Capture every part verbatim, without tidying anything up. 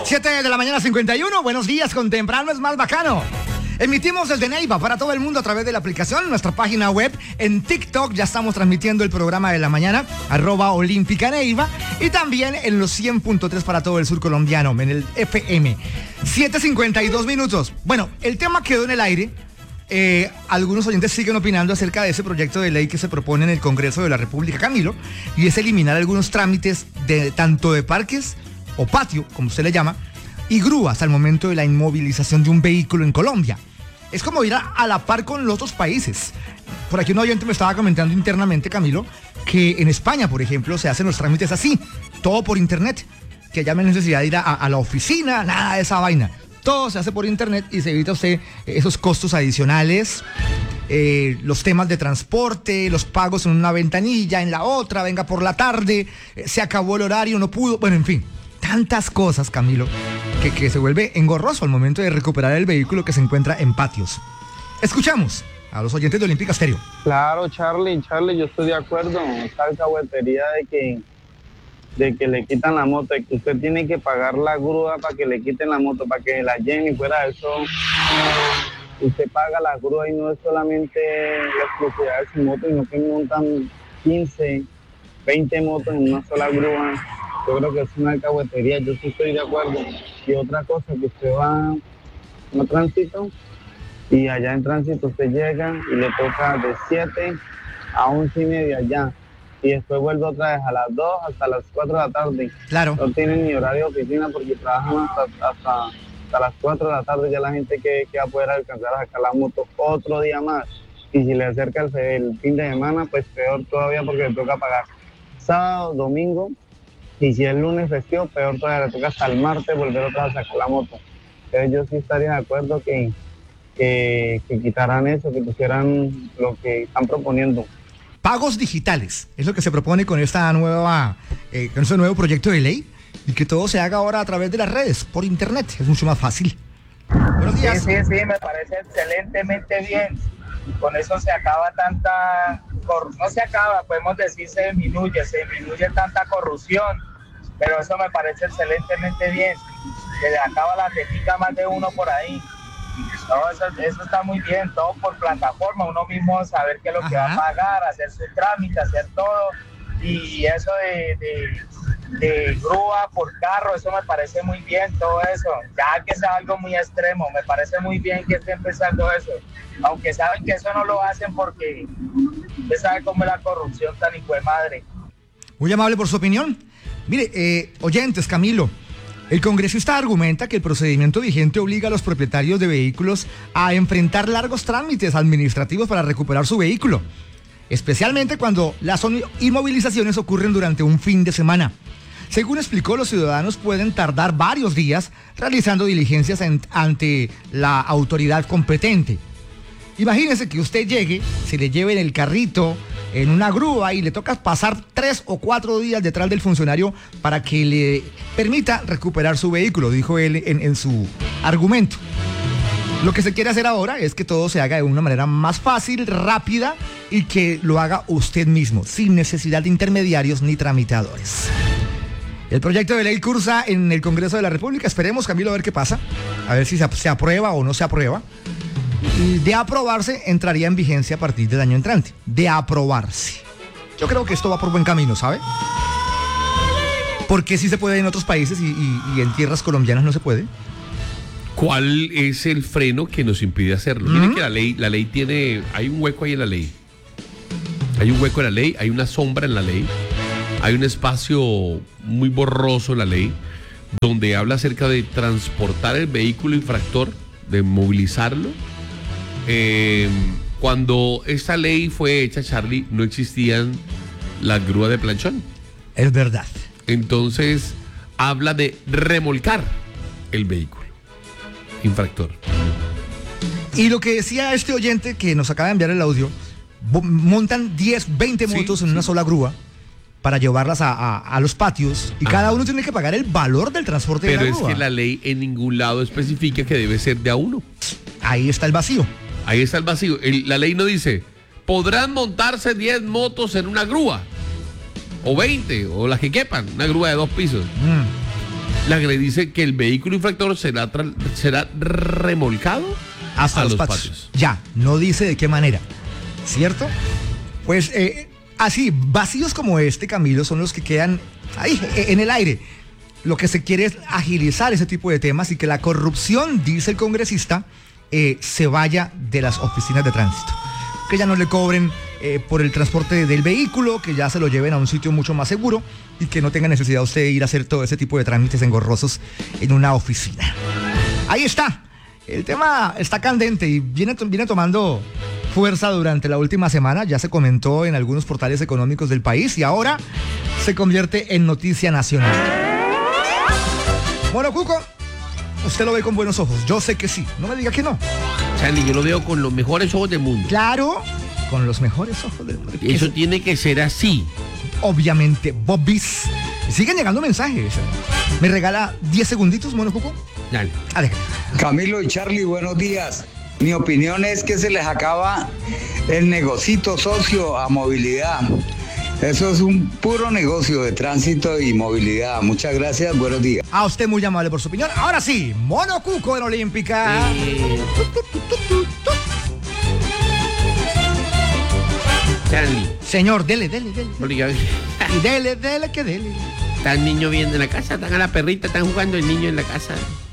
siete de la mañana, cincuenta y uno. Buenos días, con temprano es más bacano. Emitimos desde Neiva para todo el mundo a través de la aplicación, nuestra página web, en TikTok ya estamos transmitiendo el programa de la mañana, arroba Olímpica Neiva, y también en los cien punto tres para todo el sur colombiano, en el F M. siete cincuenta y dos minutos. Bueno, el tema quedó en el aire. Eh, algunos oyentes siguen opinando acerca de ese proyecto de ley que se propone en el Congreso de la República, Camilo, y es eliminar algunos trámites de tanto de parques o patio, como usted le llama, y grúas al momento de la inmovilización de un vehículo en Colombia. Es como ir a, a la par con los otros países. Por aquí un oyente me estaba comentando internamente, Camilo, que en España, por ejemplo, se hacen los trámites así, todo por internet, que ya no hay necesidad de ir a, a la oficina, nada de esa vaina. Todo se hace por internet y se evita usted esos costos adicionales, eh, los temas de transporte, los pagos en una ventanilla, en la otra, venga por la tarde, eh, se acabó el horario, no pudo, bueno, en fin. Tantas cosas, Camilo, que, que se vuelve engorroso al momento de recuperar el vehículo que se encuentra en patios. Escuchamos a los oyentes de Olímpica Estéreo. Claro, Charlie, Charlie, yo estoy de acuerdo. Esa alcahuetería de que, de que le quitan la moto, de que usted tiene que pagar la grúa para que le quiten la moto, para que la llenen, y fuera de eso, usted paga la grúa y no es solamente la exclusividad de su moto, sino que montan quince, veinte motos en una sola grúa. Yo creo que es una alcahuetería, yo sí estoy de acuerdo. Y otra cosa, que usted va a tránsito y allá en tránsito usted llega y le toca de siete a once y media allá. Y después vuelve otra vez a las dos hasta las cuatro de la tarde. Claro. No tienen ni horario de oficina porque trabajan hasta, hasta, hasta las cuatro de la tarde. Ya la gente que, que va a poder alcanzar a sacar la moto otro día más. Y si le acerca el, el fin de semana, pues peor todavía porque le toca pagar sábado, domingo. Y si es lunes festivo, peor todavía, le toca hasta el martes volver otra vez a sacar la moto. Entonces yo sí estaría de acuerdo que, que, que quitaran eso, que pusieran lo que están proponiendo. Pagos digitales, es lo que se propone con esta nueva, eh, con este nuevo proyecto de ley, y que todo se haga ahora a través de las redes, por internet, es mucho más fácil. Buenos días. Sí, sí, sí, me parece excelentemente bien. Con eso se acaba tanta, no se acaba, podemos decir se disminuye, se disminuye tanta corrupción, pero eso me parece excelentemente bien. Se le acaba la tetica más de uno por ahí. No, eso, eso está muy bien, todo por plataforma, uno mismo saber qué es lo Ajá. que va a pagar, hacer su trámite, hacer todo, y eso de, de, de grúa por carro, eso me parece muy bien, todo eso, ya que sea algo muy extremo, me parece muy bien que esté empezando eso, aunque saben que eso no lo hacen porque usted sabe cómo es la corrupción tan hijo de madre. Muy amable por su opinión. Mire, eh, oyentes, Camilo, el congresista argumenta que el procedimiento vigente obliga a los propietarios de vehículos a enfrentar largos trámites administrativos para recuperar su vehículo, especialmente cuando las inmovilizaciones ocurren durante un fin de semana. Según explicó, los ciudadanos pueden tardar varios días realizando diligencias en, ante la autoridad competente. Imagínese que usted llegue, se le lleve en el carrito, en una grúa, y le toca pasar tres o cuatro días detrás del funcionario para que le permita recuperar su vehículo, dijo él en, en su argumento. Lo que se quiere hacer ahora es que todo se haga de una manera más fácil, rápida, y que lo haga usted mismo, sin necesidad de intermediarios ni tramitadores. El proyecto de ley cursa en el Congreso de la República. Esperemos, Camilo, a ver qué pasa, a ver si se, se aprueba o no se aprueba. Y de aprobarse, entraría en vigencia a partir del año entrante. De aprobarse. Yo creo que esto va por buen camino, ¿sabe? Porque sí se puede en otros países y, y, y en tierras colombianas no se puede. ¿Cuál es el freno que nos impide hacerlo? ¿Mm? Mire que la ley, la ley tiene, hay un hueco ahí en la ley. Hay un hueco en la ley, hay una sombra en la ley, hay un espacio muy borroso en la ley donde habla acerca de transportar el vehículo infractor, de movilizarlo. Eh, cuando esta ley fue hecha, Charlie, no existían las grúas de planchón. Es verdad. Entonces, habla de remolcar el vehículo infractor. Y lo que decía este oyente que nos acaba de enviar el audio, montan diez, veinte motos sí, en una sí. sola grúa para llevarlas a, a, a los patios, y Ajá. cada uno tiene que pagar el valor del transporte Pero de la grúa. Pero es que la ley en ningún lado especifica que debe ser de a uno. Ahí está el vacío. Ahí está el vacío. El, la ley no dice, podrán montarse diez motos en una grúa, o veinte, o las que quepan, una grúa de dos pisos. Mm. La que le dice que el vehículo infractor será, tra- será remolcado hasta a los, los patios. patios. Ya, no dice de qué manera, ¿cierto? Pues eh, así, vacíos como este, Camilo, son los que quedan ahí, en el aire. Lo que se quiere es agilizar ese tipo de temas y que la corrupción, dice el congresista, eh, se vaya de las oficinas de tránsito. Que ya no le cobren eh, por el transporte del vehículo, que ya se lo lleven a un sitio mucho más seguro y que no tenga necesidad usted de ir a hacer todo ese tipo de trámites engorrosos en una oficina. Ahí está. El tema está candente y viene, viene tomando fuerza durante la última semana. Ya se comentó en algunos portales económicos del país y ahora se convierte en noticia nacional. Bueno, Cuco, usted lo ve con buenos ojos. Yo sé que sí. No me diga que no. Charlie, yo lo veo con los mejores ojos del mundo. Claro, con los mejores ojos del mundo. Eso es, tiene que ser así. Obviamente, Bobis. Siguen llegando mensajes. ¿Me regala diez segunditos, Mono Cuco? Dale. Dale. Camilo y Charlie, buenos días. Mi opinión es que se les acaba el negocito socio a movilidad. Eso es un puro negocio de tránsito y movilidad. Muchas gracias, buenos días. A usted muy amable por su opinión. Ahora sí, Mono Cuco en Olímpica. Eh... Charlie. Señor, dele, dele, dele. Porque Y dele, dele, que dele. está el niño viendo en la casa, están a la perrita, están jugando el niño en la casa.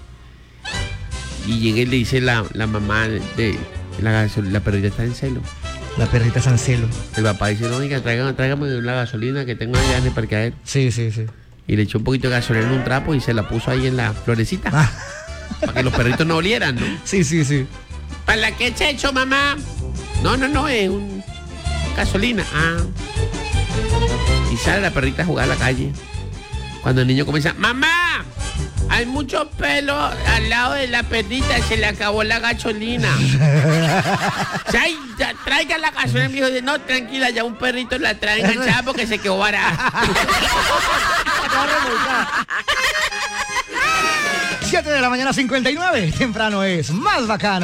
Y llega y le dice la, la mamá de, de la, la perrita está en celo. La perrita Sancelo. El papá dice, no, oiga, tráigame, tráigame la gasolina que tengo allá en el parqueadero. Sí, sí, sí. Y le echó un poquito de gasolina en un trapo y se la puso ahí en la florecita. Ah. Para que los perritos no olieran, ¿no? Sí, sí, sí. ¿Para la que se hecho, mamá? No, no, no, es un gasolina. Ah. Y sale la perrita a jugar a la calle. Cuando el niño comienza, ¡mamá! Hay mucho pelo al lado de la perrita, se le acabó la gasolina. Ay, ya, traiga la gasolina, mi hijo. Dice, no, tranquila, ya un perrito la trae enganchada porque se quedó varada. siete de la mañana, cincuenta y nueve. Temprano es más bacano.